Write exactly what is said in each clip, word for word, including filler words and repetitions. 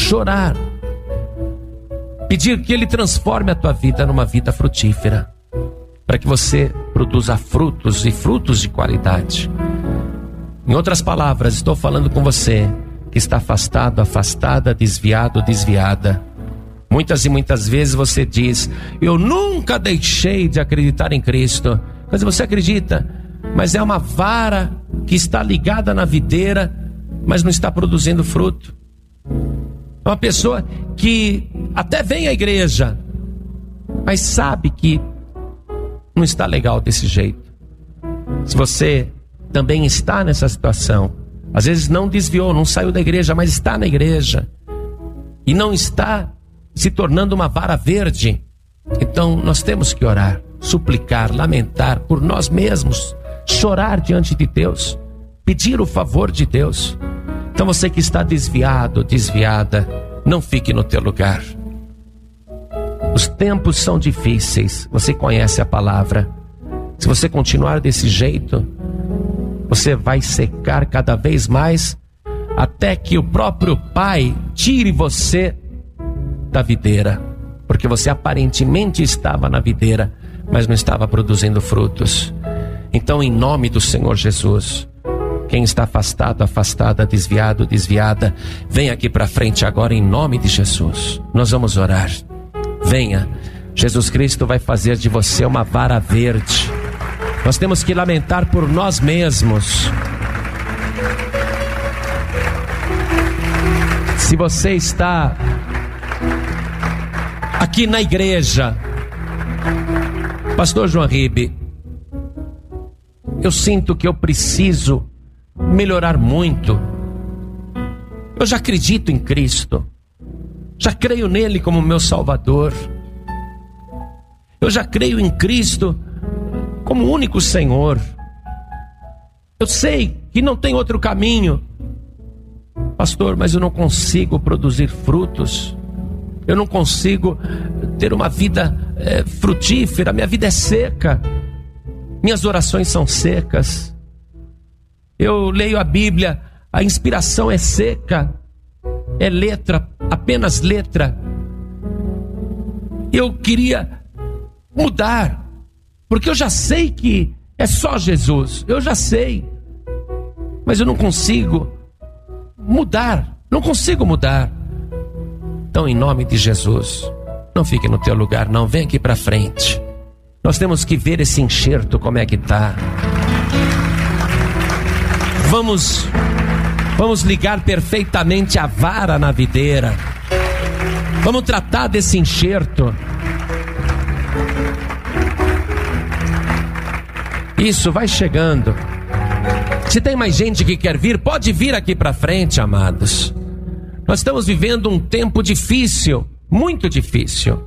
chorar, pedir que Ele transforme a tua vida numa vida frutífera, para que você produza frutos e frutos de qualidade. Em outras palavras, estou falando com você que está afastado, afastada, desviado, desviada. Muitas e muitas vezes você diz: eu nunca deixei de acreditar em Cristo. Mas você acredita, mas é uma vara que está ligada na videira, mas não está produzindo fruto. É uma pessoa que até vem à igreja, mas sabe que não está legal desse jeito. Se você também está nessa situação, às vezes não desviou, não saiu da igreja, mas está na igreja e não está se tornando uma vara verde, então nós temos que orar, suplicar, lamentar por nós mesmos, chorar diante de Deus, pedir o favor de Deus. Então você que está desviado, desviada, não fique no teu lugar. Os tempos são difíceis, você conhece a palavra. Se você continuar desse jeito, você vai secar cada vez mais, até que o próprio Pai tire você da videira, porque você aparentemente estava na videira, mas não estava produzindo frutos. Então, em nome do Senhor Jesus, quem está afastado, afastada, desviado, desviada, vem aqui para frente agora em nome de Jesus. Nós vamos orar. Venha, Jesus Cristo vai fazer de você uma vara verde. Nós temos que lamentar por nós mesmos. Se você está aqui na igreja, Pastor João Ribe, eu sinto que eu preciso melhorar muito. Eu já acredito em Cristo, já creio nele como meu Salvador, eu já creio em Cristo como o único Senhor. Eu sei que não tem outro caminho, pastor, mas eu não consigo produzir frutos. Eu não consigo ter uma vida é, frutífera. Minha vida é seca. Minhas orações são secas. Eu leio a Bíblia, a inspiração é seca. É letra, apenas letra. Eu queria mudar, porque eu já sei que é só Jesus. Eu já sei. Mas eu não consigo mudar. Não consigo mudar. Então, em nome de Jesus, não fique no teu lugar, não. Vem aqui para frente. Nós temos que ver esse enxerto, como é que está. Vamos, vamos ligar perfeitamente a vara na videira. Vamos tratar desse enxerto. Isso, vai chegando. Se tem mais gente que quer vir, pode vir aqui para frente, amados. Nós estamos vivendo um tempo difícil, muito difícil,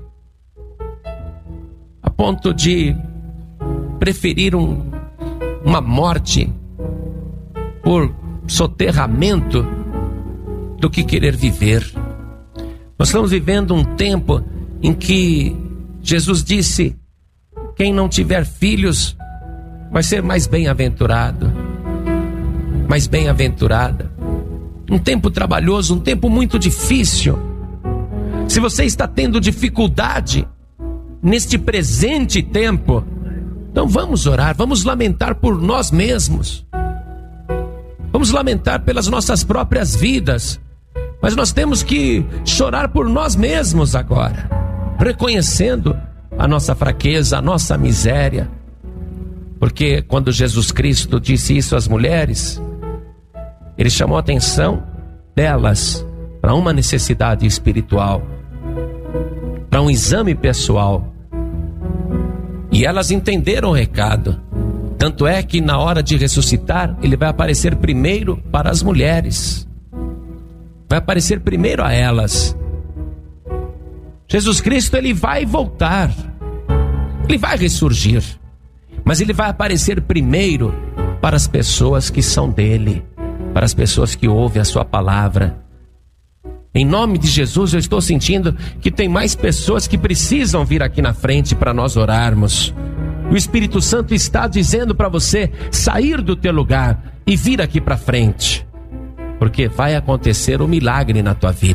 a ponto de preferir um, uma morte por soterramento do que querer viver. Nós estamos vivendo um tempo em que Jesus disse: quem não tiver filhos vai ser mais bem-aventurado, mais bem-aventurada. Um tempo trabalhoso, um tempo muito difícil. Se você está tendo dificuldade neste presente tempo, então vamos orar, vamos lamentar por nós mesmos. Vamos lamentar pelas nossas próprias vidas. Mas nós temos que chorar por nós mesmos agora, reconhecendo a nossa fraqueza, a nossa miséria. Porque quando Jesus Cristo disse isso às mulheres, Ele chamou a atenção delas para uma necessidade espiritual, para um exame pessoal. E elas entenderam o recado. Tanto é que na hora de ressuscitar, Ele vai aparecer primeiro para as mulheres. Vai aparecer primeiro a elas. Jesus Cristo, Ele vai voltar. Ele vai ressurgir. Mas Ele vai aparecer primeiro para as pessoas que são dele, para as pessoas que ouvem a sua palavra. Em nome de Jesus, eu estou sentindo que tem mais pessoas que precisam vir aqui na frente para nós orarmos. O Espírito Santo está dizendo para você sair do teu lugar e vir aqui para frente, porque vai acontecer um milagre na tua vida.